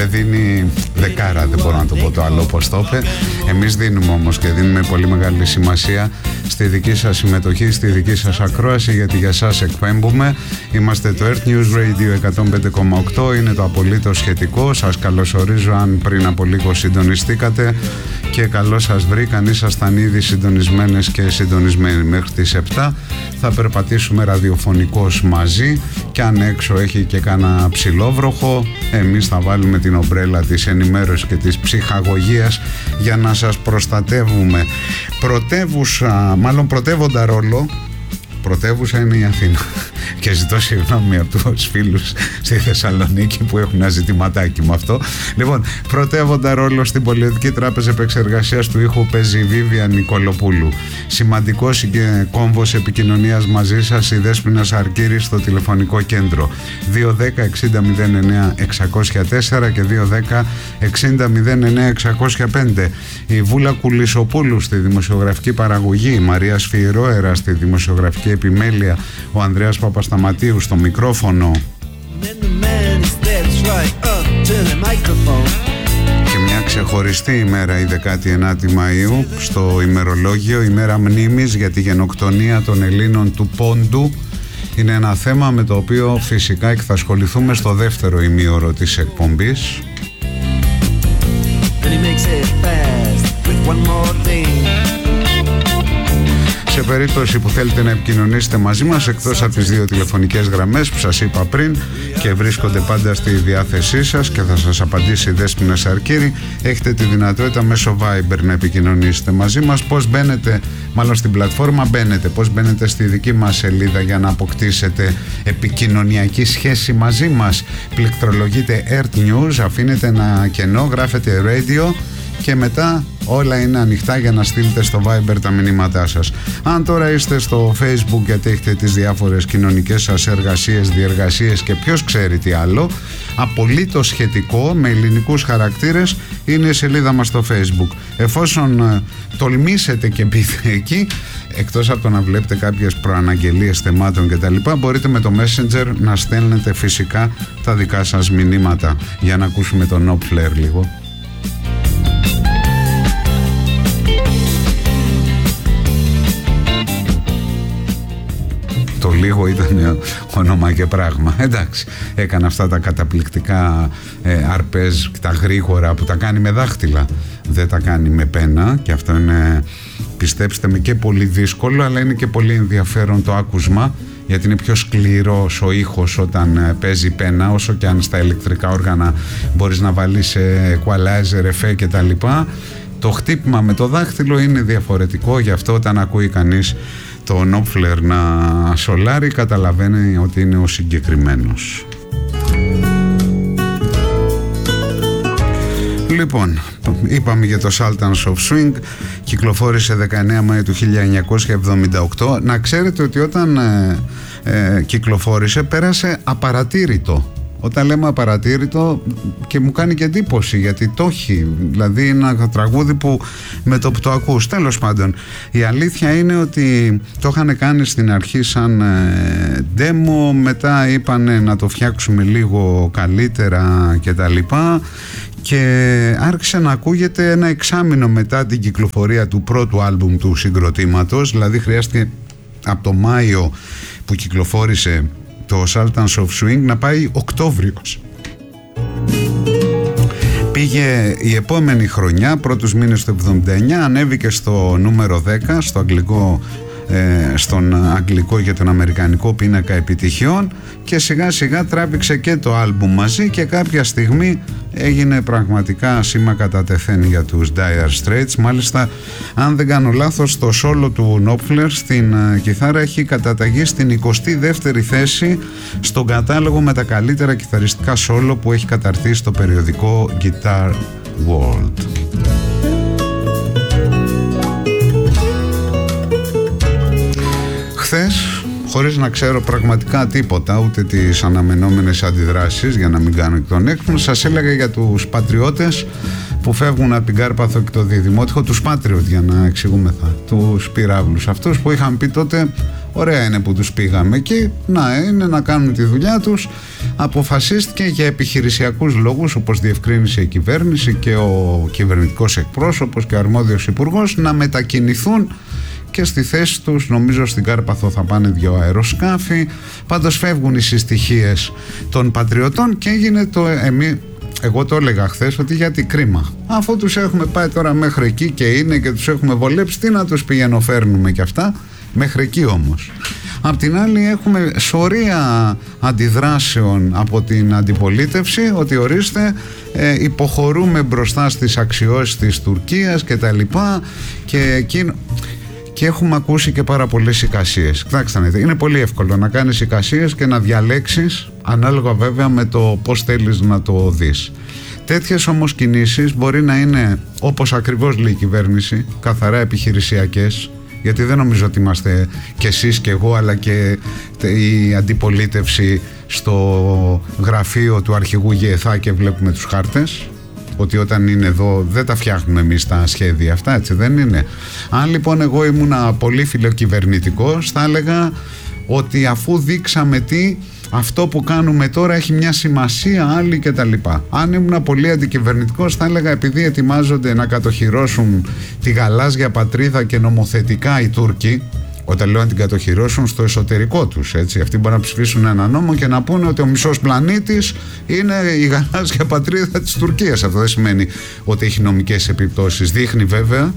δεν δίνει δεκάρα, δεν μπορώ να το πω το άλλο όπως το είπε. Εμείς δίνουμε όμως και δίνουμε πολύ μεγάλη σημασία στη δική σας συμμετοχή, στη δική σας ακρόαση, γιατί για σας εκπέμπουμε. Είμαστε το Earth News Radio 105,8, είναι το απολύτως σχετικό. Σας καλωσορίζω αν πριν από λίγο συντονιστήκατε και καλώς σας βρήκαν, ήσασταν ήδη συντονισμένες και συντονισμένοι. Μέχρι τις 7 θα περπατήσουμε ραδιοφωνικώς μαζί και αν έξω έχει και κάνα ψιλόβροχο, εμείς θα βάλουμε την ομπρέλα της ενημέρωσης και της ψυχαγωγίας για να σας προστατεύουμε. Πρωτεύοντα ρόλο, πρωτεύουσα είναι η Αθήνα και ζητώ συγγνώμη από τους φίλους στη Θεσσαλονίκη που έχουν ένα ζητηματάκι με αυτό. Λοιπόν, πρωτεύοντα ρόλο στην Πολιτική Τράπεζα Επεξεργασίας του Ήχου παίζει η Βίβια Νικολοπούλου. Σημαντικός και κόμβος επικοινωνίας μαζί σας η Δέσποινα Σαρκύρη στο τηλεφωνικό κέντρο 210-60-09-604 και 210-60-09-605. Η Βούλα Κουλισοπούλου στη δημοσιογραφική παραγωγή, η Μαρία Σφυρώερα στη δημοσιογραφική επιμέλεια, ο Ανδρέας Παπασταματίου στο μικρόφωνο. Και μια ξεχωριστή ημέρα, η 19η Μαΐου, στο ημερολόγιο, ημέρα μνήμης για τη γενοκτονία των Ελλήνων του Πόντου. Είναι ένα θέμα με το οποίο φυσικά θα ασχοληθούμε στο δεύτερο ημίωρο της εκπομπής. Σε περίπτωση που θέλετε να επικοινωνήσετε μαζί μας, εκτός από τις δύο τηλεφωνικές γραμμές που σας είπα πριν και βρίσκονται πάντα στη διάθεσή σας και θα σας απαντήσει η Δέσποινα Σαρκύρη, έχετε τη δυνατότητα μέσω Viber να επικοινωνήσετε μαζί μας. Πώς μπαίνετε, μάλλον στην πλατφόρμα μπαίνετε, πώς μπαίνετε στη δική μας σελίδα για να αποκτήσετε επικοινωνιακή σχέση μαζί μας? Πληκτρολογείτε Earth News, αφήνετε ένα κενό, γράφετε Radio και μετά όλα είναι ανοιχτά για να στείλετε στο Viber τα μηνύματά σας. Αν τώρα είστε στο Facebook γιατί έχετε τις διάφορες κοινωνικές σας εργασίες, διεργασίες και ποιος ξέρει τι άλλο, απολύτως σχετικό με ελληνικούς χαρακτήρες είναι η σελίδα μας στο Facebook. Εφόσον τολμήσετε και μπείτε εκεί, εκτός από το να βλέπετε κάποιες προαναγγελίες θεμάτων κτλ, μπορείτε με το Messenger να στέλνετε φυσικά τα δικά σας μηνύματα. Για να ακούσουμε τον Νόπφλερ λίγο. Το λίγο ήταν όνομα και πράγμα. Εντάξει, έκανα αυτά τα καταπληκτικά αρπέζ, τα γρήγορα που τα κάνει με δάχτυλα. Δεν τα κάνει με πένα και αυτό είναι, πιστέψτε με, και πολύ δύσκολο, αλλά είναι και πολύ ενδιαφέρον το άκουσμα, γιατί είναι πιο σκληρός ο ήχος όταν παίζει πένα, όσο και αν στα ηλεκτρικά όργανα μπορείς να βάλεις equalizer, εφέ και τα λοιπά. Το χτύπημα με το δάχτυλο είναι διαφορετικό, γι' αυτό όταν ακούει κανείς το Νόπφλερ να σολάρει καταλαβαίνει ότι είναι ο συγκεκριμένος. Λοιπόν, είπαμε για το Sultans of Swing, κυκλοφόρησε 19 Μαΐου του 1978. Να ξέρετε ότι όταν κυκλοφόρησε πέρασε απαρατήρητο. Όταν λέμε απαρατήρητο, και μου κάνει και εντύπωση γιατί το έχει, δηλαδή είναι ένα τραγούδι που με το που το ακούς. Τέλος πάντων, η αλήθεια είναι ότι το είχαν κάνει στην αρχή σαν demo, μετά είπανε να το φτιάξουμε λίγο καλύτερα και τα λοιπά, και άρχισε να ακούγεται ένα εξάμηνο μετά την κυκλοφορία του πρώτου άλμπουμ του συγκροτήματος. Δηλαδή χρειάστηκε από το Μάιο που κυκλοφόρησε το Sultans of Swing να πάει Οκτώβριος. Πήγε η επόμενη χρονιά, πρώτους μήνες του 79, ανέβηκε στο νούμερο 10 στο αγγλικό, στον αγγλικό και τον αμερικανικό πίνακα επιτυχιών, και σιγά σιγά τράβηξε και το άλμπουμ μαζί και κάποια στιγμή έγινε πραγματικά σήμα κατά τεθέν για τους Dire Straits. Μάλιστα, αν δεν κάνω λάθος, το σόλο του Νόπφλερ στην κιθάρα έχει καταταγεί στην 22η θέση στον κατάλογο με τα καλύτερα κιθαριστικά σόλο που έχει καταρτήσει στο περιοδικό Guitar World. Χθες, χωρίς να ξέρω πραγματικά τίποτα, ούτε τις αναμενόμενες αντιδράσεις, για να μην κάνω εκ των έξω, σας έλεγα για τους πατριώτες που φεύγουν από την Κάρπαθο και το Διδημότυχο, τους Patriot, για να εξηγούμεθα, τους πυράβλους, αυτούς που είχαν πει τότε ωραία είναι που τους πήγαμε εκεί, να είναι να κάνουν τη δουλειά τους, αποφασίστηκε για επιχειρησιακούς λόγους, όπως διευκρίνησε η κυβέρνηση και ο κυβερνητικός εκπρόσωπος και ο αρμόδιος υπουργός, να μετακινηθούν και στη θέση τους, νομίζω στην Κάρπαθο θα πάνε 2 αεροσκάφη. Πάντως φεύγουν οι συστοιχίες των πατριωτών και έγινε εγώ το έλεγα χθες ότι γιατί κρίμα, αφού τους έχουμε πάει τώρα μέχρι εκεί και είναι και τους έχουμε βολέψει, τι να τους πηγαίνω-φέρνουμε και αυτά, μέχρι εκεί όμως. Απ' την άλλη έχουμε σωρία αντιδράσεων από την αντιπολίτευση ότι ορίστε, υποχωρούμε μπροστά στις αξιώσεις της Τουρκίας και τα λοιπά και έχουμε ακούσει και πάρα πολλές εικασίες. Κοιτάξτε, είναι πολύ εύκολο να κάνεις εικασίες και να διαλέξεις ανάλογα βέβαια με το πώς θέλεις να το δεις. Τέτοιες όμως κινήσεις μπορεί να είναι, όπως ακριβώς λέει η κυβέρνηση, καθαρά επιχειρησιακές, γιατί δεν νομίζω ότι είμαστε κι εσείς και εγώ αλλά και η αντιπολίτευση στο γραφείο του αρχηγού ΓΕΘΑ και βλέπουμε τους χάρτες, ότι όταν είναι εδώ δεν τα φτιάχνουμε εμείς τα σχέδια αυτά, έτσι δεν είναι? Αν λοιπόν εγώ ήμουνα πολύ φιλοκυβερνητικός, θα έλεγα ότι αφού δείξαμε αυτό που κάνουμε τώρα έχει μια σημασία άλλη και τα λοιπά. Αν ήμουν πολύ αντικυβερνητικός, θα έλεγα επειδή ετοιμάζονται να κατοχυρώσουν τη γαλάζια πατρίδα και νομοθετικά οι Τούρκοι, όταν λέω να την κατοχυρώσουν στο εσωτερικό τους, έτσι, αυτοί μπορούν να ψηφίσουν ένα νόμο και να πούνε ότι ο μισός πλανήτης είναι η γαλάζια πατρίδα της Τουρκίας. Αυτό δεν σημαίνει ότι έχει νομικές επιπτώσεις. Δείχνει βέβαια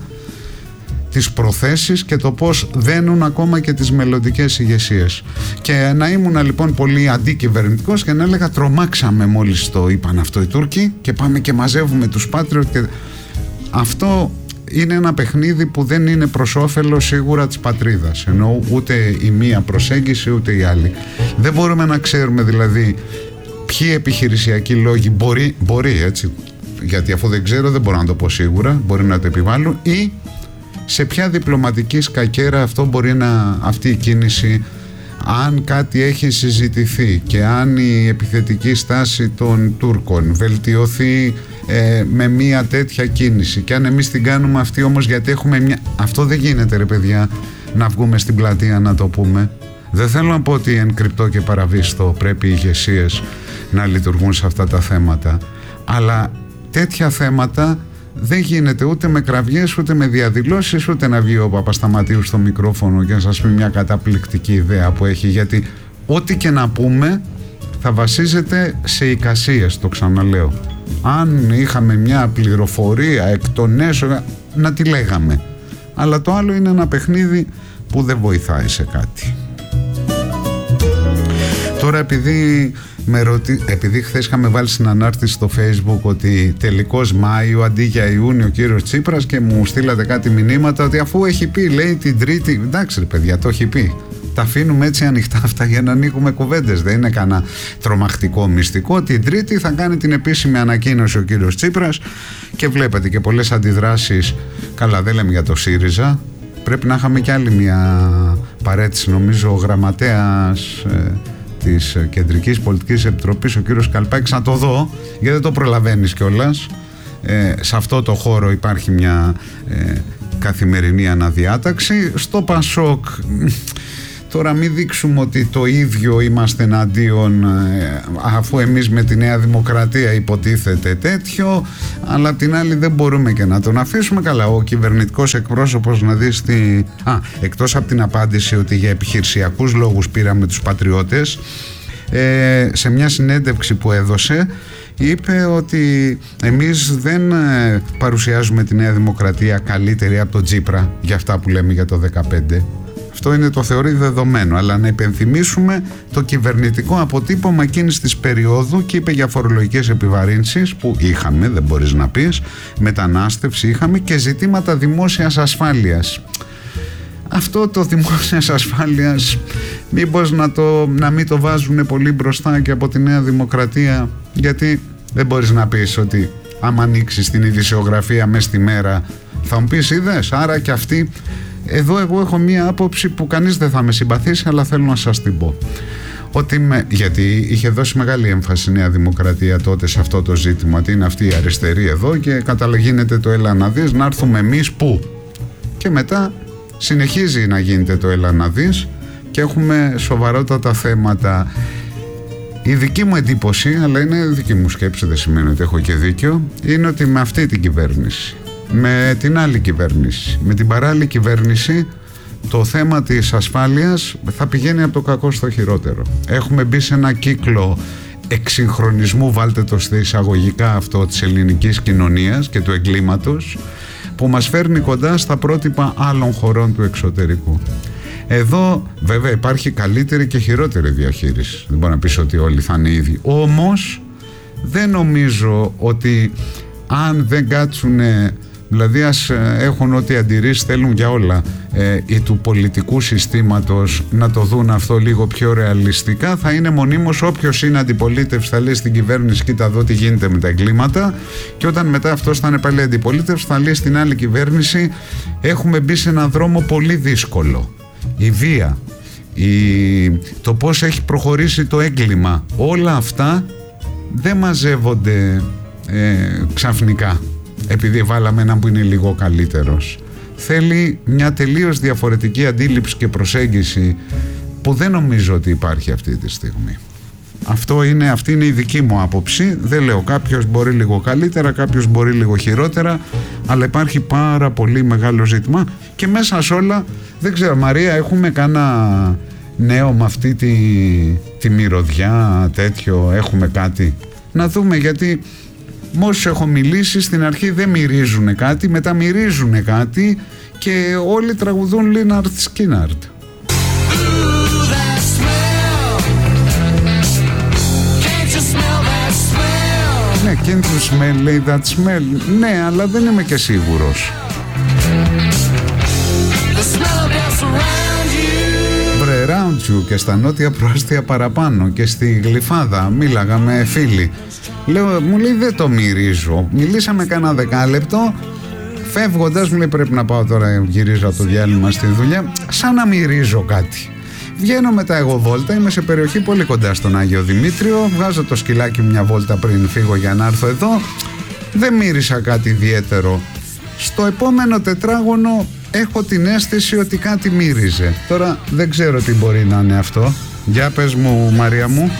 τις προθέσεις και το πώς δένουν ακόμα και τις μελλοντικές ηγεσίες. Και να ήμουν λοιπόν πολύ αντικυβερνητικός και να έλεγα τρομάξαμε μόλις το είπαν αυτό οι Τούρκοι και πάμε και μαζεύουμε τους Πάτριωτ και... Αυτό είναι ένα παιχνίδι που δεν είναι προς όφελος σίγουρα της πατρίδας, ενώ ούτε η μία προσέγγιση ούτε η άλλη. Δεν μπορούμε να ξέρουμε δηλαδή ποιοι επιχειρησιακοί λόγοι μπορεί έτσι, γιατί αφού δεν ξέρω δεν μπορώ να το πω σίγουρα, μπορεί να το επιβάλλουν, ή σε ποια διπλωματική σκακέρα αυτή η κίνηση, αν κάτι έχει συζητηθεί και αν η επιθετική στάση των Τούρκων βελτιωθεί με μια τέτοια κίνηση και αν εμείς την κάνουμε αυτή όμως γιατί έχουμε αυτό δεν γίνεται ρε παιδιά, να βγούμε στην πλατεία να το πούμε. Δεν θέλω να πω ότι εν κρυπτό και παραβίστο πρέπει οι ηγεσίες να λειτουργούν σε αυτά τα θέματα, αλλά τέτοια θέματα δεν γίνεται ούτε με κραυγές, ούτε με διαδηλώσεις, ούτε να βγει ο Παπασταματίου στο μικρόφωνο και να σας πει μια καταπληκτική ιδέα που έχει, γιατί ό,τι και να πούμε θα βασίζεται σε εικασίες, το ξαναλέω. Αν είχαμε μια πληροφορία εκ των έσω, να τη λέγαμε. Αλλά το άλλο είναι ένα παιχνίδι που δεν βοηθάει σε κάτι. Τώρα επειδή χθες είχαμε βάλει στην ανάρτηση στο Facebook ότι τελικώς Μάιο αντί για Ιούνιο ο κύριος Τσίπρας και μου στείλατε κάτι μηνύματα ότι αφού έχει πει, λέει, την Τρίτη, εντάξει ρε παιδιά, το έχει πει, τα αφήνουμε έτσι ανοιχτά αυτά για να ανοίγουμε κουβέντες, δεν είναι κανένα τρομακτικό μυστικό. Την Τρίτη θα κάνει την επίσημη ανακοίνωση ο κύριος Τσίπρας και βλέπετε και πολλές αντιδράσεις. Καλά, δεν λέμε για το ΣΥΡΙΖΑ, πρέπει να είχαμε κι άλλη μια παρέτηση, νομίζω ο γραμματέας της Κεντρικής Πολιτικής Επιτροπής, ο κύριος Καλπάκης, να το δω γιατί δεν το προλαβαίνεις κιόλας. Σε αυτό το χώρο υπάρχει μια καθημερινή αναδιάταξη. Στο ΠΑΣΟΚ τώρα μην δείξουμε ότι το ίδιο είμαστε εναντίον, αφού εμείς με τη Νέα Δημοκρατία υποτίθεται τέτοιο, αλλά απ' την άλλη δεν μπορούμε και να τον αφήσουμε. Καλά, ο κυβερνητικός εκπρόσωπος να δεις τι... εκτός από την απάντηση ότι για επιχειρησιακούς λόγους πήραμε τους πατριώτες, σε μια συνέντευξη που έδωσε είπε ότι εμείς δεν παρουσιάζουμε τη Νέα Δημοκρατία καλύτερη από τον Τσίπρα για αυτά που λέμε για το 2015. Αυτό είναι, το θεωρεί δεδομένο, αλλά να υπενθυμίσουμε το κυβερνητικό αποτύπωμα εκείνης της περίοδου και είπε για φορολογικές επιβαρύνσεις που είχαμε, δεν μπορείς να πεις, μετανάστευση είχαμε και ζητήματα δημόσιας ασφάλειας. Αυτό το δημόσιας ασφάλειας μήπως να μην το βάζουν πολύ μπροστά και από τη Νέα Δημοκρατία, γιατί δεν μπορείς να πεις ότι άμα ανοίξεις την ειδησιογραφία μες στη μέρα θα μου πεις είδες, άρα και αυτοί. Εδώ εγώ έχω μία άποψη που κανείς δεν θα με συμπαθήσει, αλλά θέλω να σας την πω. Γιατί είχε δώσει μεγάλη έμφαση η Νέα Δημοκρατία τότε σε αυτό το ζήτημα, ότι είναι αυτή η αριστερή εδώ και γίνεται το έλα να δεις, να έρθουμε εμείς πού. Και μετά συνεχίζει να γίνεται το έλα να δεις και έχουμε σοβαρότατα θέματα. Η δική μου εντύπωση, αλλά είναι δική μου σκέψη, δεν σημαίνει ότι έχω και δίκιο, είναι ότι με αυτή την κυβέρνηση, με την άλλη κυβέρνηση, με την παράλληλη κυβέρνηση, το θέμα της ασφάλειας θα πηγαίνει από το κακό στο χειρότερο. Έχουμε μπει σε ένα κύκλο εξυγχρονισμού, βάλτε το στα εισαγωγικά αυτό, της ελληνικής κοινωνίας και του εγκλήματος, που μας φέρνει κοντά στα πρότυπα άλλων χωρών του εξωτερικού. Εδώ βέβαια υπάρχει καλύτερη και χειρότερη διαχείριση. Δεν μπορεί να πεις ότι όλοι θα είναι ίδιοι. Όμως δεν νομίζω ότι αν δεν κάτσουν, δηλαδή ας έχουν ό,τι αντιρρήσεις θέλουν για όλα, ή του πολιτικού συστήματος να το δουν αυτό λίγο πιο ρεαλιστικά, θα είναι μονίμως όποιος είναι αντιπολίτευση θα λέει στην κυβέρνηση κοίτα δω τι γίνεται με τα εγκλήματα, και όταν μετά αυτός θα είναι πάλι αντιπολίτευση θα λέει στην άλλη κυβέρνηση έχουμε μπει σε έναν δρόμο πολύ δύσκολο. Η βία, το πώς έχει προχωρήσει το έγκλημα, όλα αυτά δεν μαζεύονται ξαφνικά επειδή βάλαμε έναν που είναι λίγο καλύτερος. Θέλει μια τελείως διαφορετική αντίληψη και προσέγγιση που δεν νομίζω ότι υπάρχει αυτή τη στιγμή. Αυτή είναι η δική μου άποψη. Δεν λέω κάποιος μπορεί λίγο καλύτερα, κάποιος μπορεί λίγο χειρότερα, αλλά υπάρχει πάρα πολύ μεγάλο ζήτημα και μέσα σε όλα, δεν ξέρω Μαρία, έχουμε κάνα νέο με αυτή τη μυρωδιά τέτοιο, έχουμε κάτι να δούμε, γιατί με όσους έχω μιλήσει στην αρχή δεν μυρίζουν κάτι, μετά μυρίζουν κάτι και όλοι τραγουδούν Λίναρτ Σκίναρτ. Ναι, can't you smell, λέει that smell. Ναι, αλλά δεν είμαι και σίγουρος. Βρε, round you, και στα νότια προάστια παραπάνω και στη Γλυφάδα μίλαγα με φίλοι. Λέω, μου λέει δεν το μυρίζω. Μιλήσαμε κάνα 10 λεπτό. Φεύγοντας μου λέει πρέπει να πάω τώρα, γυρίζω από το διάλειμμα στη δουλειά, σαν να μυρίζω κάτι. Βγαίνω μετά εγώ βόλτα, είμαι σε περιοχή πολύ κοντά στον Άγιο Δημήτριο, βγάζω το σκυλάκι μια βόλτα πριν φύγω για να έρθω εδώ, δεν μύρισα κάτι ιδιαίτερο. Στο επόμενο τετράγωνο έχω την αίσθηση ότι κάτι μύριζε. Τώρα δεν ξέρω τι μπορεί να είναι αυτό. Για πες μου Μαρία μου.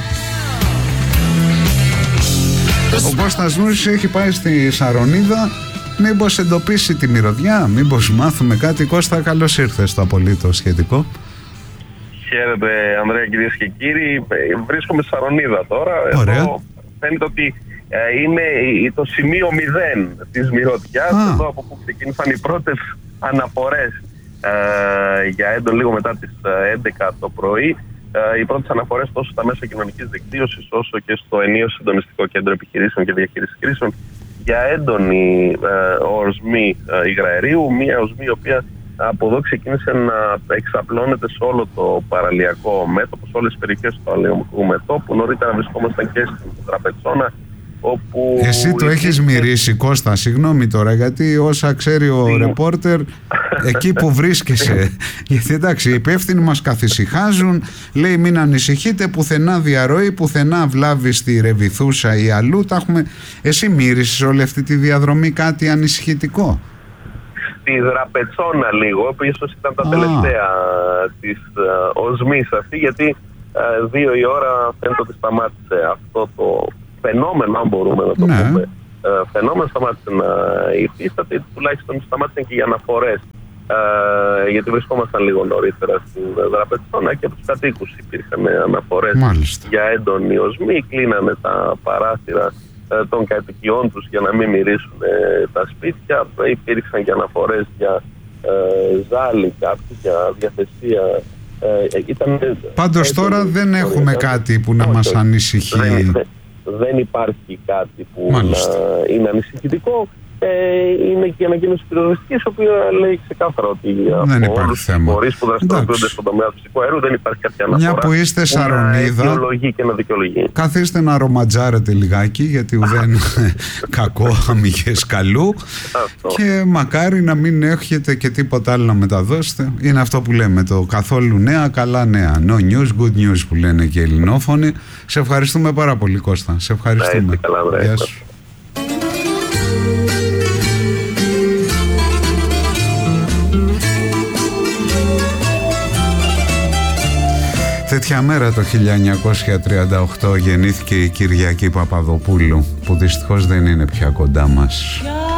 Ο Κώστας Νούσης έχει πάει στη Σαρονίδα. Μήπως εντοπίσει τη μυρωδιά, μήπως μάθουμε κάτι. Κώστα, καλώς ήρθες στο απολύτως σχετικό. Χαίρετε Ανδρέα, κυρίες και κύριοι. Βρίσκομαι στη Σαρονίδα τώρα. Ωραία. Εδώ φαίνεται ότι είναι το σημείο 0 της μυρωδιάς. Εδώ από που ξεκίνησαν οι πρώτες αναφορές για έντονο λίγο μετά τις 11 το πρωί. Οι πρώτες αναφορές τόσο στα μέσα κοινωνικής δικτύωσης όσο και στο ενίο συντονιστικό κέντρο επιχειρήσεων και διαχείρισης κρίσεων για έντονη ορσμή υγραερίου. Μια ορσμή η οποία από εδώ ξεκίνησε να εξαπλώνεται σε όλο το παραλιακό μέτωπο, σε όλες τις περιοχές του παραλιακού μετώπου. Νωρίτερα βρισκόμασταν και στην Τραπετσόνα, όπου... Εσύ το έχεις μυρίσει, Κώστα, συγγνώμη τώρα, γιατί όσα ξέρει ο ρεπόρτερ, εκεί που βρίσκεσαι. Γιατί εντάξει, οι υπεύθυνοι μας καθησυχάζουν, λέει μην ανησυχείτε, πουθενά διαρροή, πουθενά βλάβη στη Ρεβιθούσα ή αλλού. Εσύ μύρισες όλη αυτή τη διαδρομή κάτι ανησυχητικό? Στη Δραπετσόνα λίγο, που ίσως ήταν τα τελευταία της οσμής αυτή, γιατί 2 η ώρα φαίνεται ότι σταμάτησε αυτό το φαινόμενο, αν μπορούμε να το πούμε. Φαινόμενο σταμάτησε να υφίσταται, τουλάχιστον σταμάτησαν και οι αναφορές, γιατί βρισκόμασταν λίγο νωρίτερα στην Δραπετσόνα και από τους κατοίκους υπήρχαν αναφορές για έντονη οσμή, κλείνανε τα παράθυρα των κατοικιών τους για να μην μυρίσουν τα σπίτια. Υπήρξαν και αναφορές για ζάλι, κάποιοι για διαθεσία. Πάντως τώρα δεν έχουμε κάτι που να μας ανησυχεί. Δεν υπάρχει κάτι που να είναι ανησυχητικό. Είναι και η ανακοίνωση πυροσβεστικής, η οποία λέει ξεκάθαρα ότι από όλους τους φορείς που δραστηριοποιούνται στον τομέα του φυσικού αερίου δεν υπάρχει κάποια αναφορά. Μια που είστε Σαρονίδα, να αιτιολογεί και να δικαιολογεί. Καθίστε να ρομαντζάρετε λιγάκι, γιατί ουδέν κακό αμυγές καλού. Και μακάρι να μην έχετε και τίποτα άλλο να μεταδώσετε. Είναι αυτό που λέμε, το καθόλου νέα, καλά νέα. No news, good news που λένε και οι ελληνόφωνοι. Σε ευχαριστούμε πάρα πολύ, Κώστα. Σε ευχαριστούμε. Γεια σου. τέτοια μέρα το 1938 γεννήθηκε η Κυριακή Παπαδοπούλου, που δυστυχώς δεν είναι πια κοντά μας.